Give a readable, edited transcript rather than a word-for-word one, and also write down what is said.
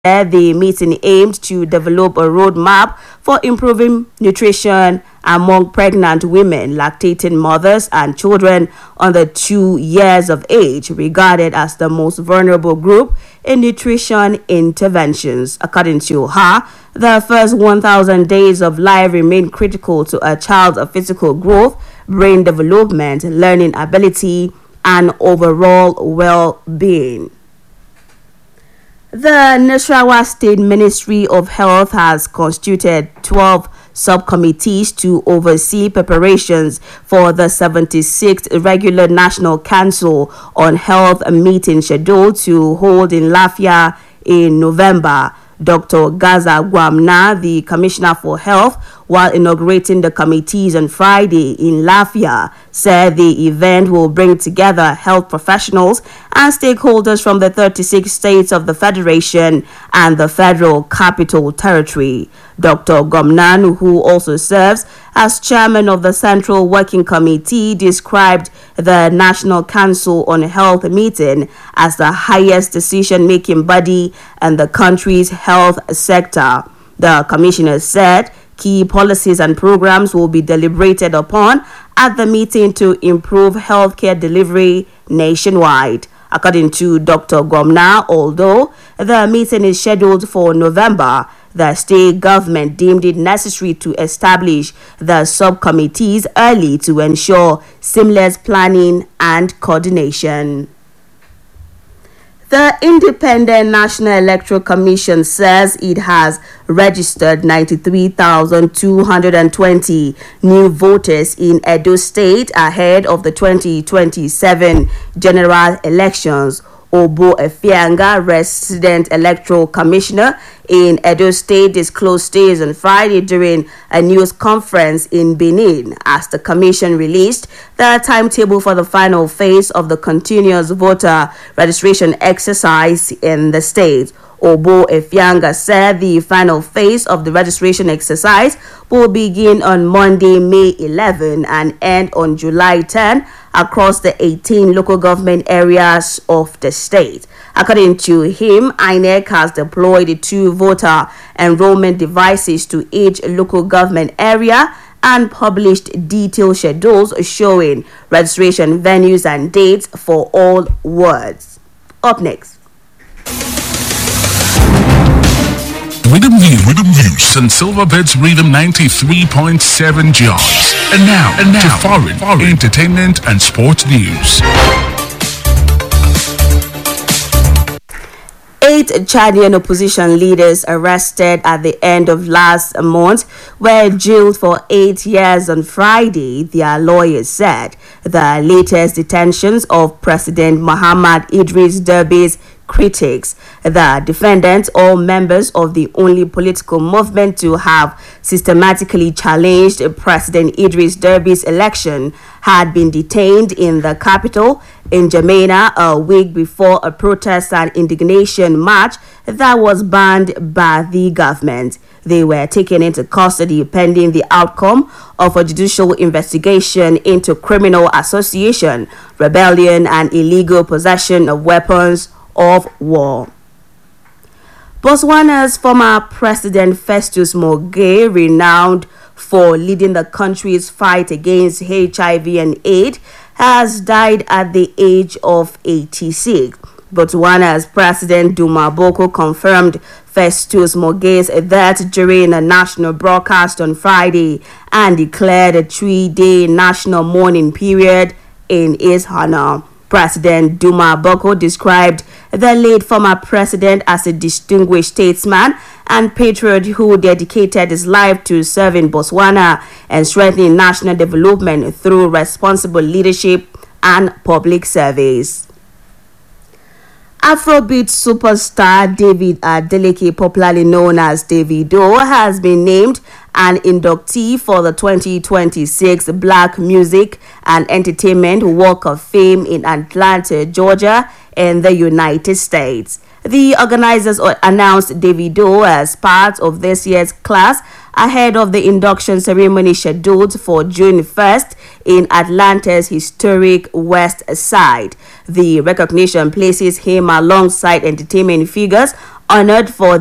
The meeting aimed to develop a roadmap for improving nutrition among pregnant women, lactating mothers, and children under 2 years of age, regarded as the most vulnerable group in nutrition interventions. According to her, the first 1,000 days of life remain critical to a child's physical growth, brain development, learning ability, and overall well-being. The Nasarawa State Ministry of Health has constituted 12 subcommittees to oversee preparations for the 76th Regular National Council on Health meeting scheduled to hold in Lafia in November. Dr. Gaza Gwamna, the Commissioner for Health, while inaugurating the committees on Friday in Lafia, said the event will bring together health professionals and stakeholders from the 36 states of the Federation and the Federal Capital Territory. Dr. Gwamna, who also serves as chairman of the Central Working Committee, described the National Council on Health meeting as the highest decision-making body in the country's health sector. The commissioner said key policies and programs will be deliberated upon at the meeting to improve healthcare delivery nationwide. According to Dr. Gwamna, although the meeting is scheduled for November, the state government deemed it necessary to establish the subcommittees early to ensure seamless planning and coordination. The Independent National Electoral Commission says it has registered 93,220 new voters in Edo State ahead of the 2027 general elections. Obo Efianga, resident electoral commissioner in Edo State, disclosed this on Friday during a news conference in Benin as the commission released the timetable for the final phase of the continuous voter registration exercise in the state. Obo Efianga said the final phase of the registration exercise will begin on Monday, May 11 and end on July 10 across the 18 local government areas of the state. According to him, INEC has deployed 2 voter enrollment devices to each local government area and published detailed schedules showing registration venues and dates for all wards. Up next. Rhythm News on Silverbirds Rhythm 93.7 jobs. And now to foreign entertainment and sports news. 8 Chadian opposition leaders arrested at the end of last month were jailed for 8 years on Friday, their lawyers said. The latest detentions of President Muhammad Idris Debby's critics. The defendants, all members of the only political movement to have systematically challenged President Idris Debby's election, had been detained in the capital in Jamena a week before a protest and indignation march that was banned by the government. They were taken into custody pending the outcome of a judicial investigation into criminal association, rebellion, and illegal possession of weapons of war. Botswana's former president Festus Mogae, renowned for leading the country's fight against HIV and AIDS, has died at the age of 86. Botswana's president Duma Boko confirmed Festus Mogae's death during a national broadcast on Friday and declared a 3-day national mourning period in his honor. President Duma Boko described the late former president as a distinguished statesman and patriot who dedicated his life to serving Botswana and strengthening national development through responsible leadership and public service. Afrobeat superstar David Adeleke, popularly known as Davido, has been named an inductee for the 2026 Black Music and Entertainment Walk of Fame in Atlanta, Georgia, in the United States. The organizers announced Davido as part of this year's class ahead of the induction ceremony scheduled for June 1st in Atlanta's historic West Side. The recognition places him alongside entertainment figures honored for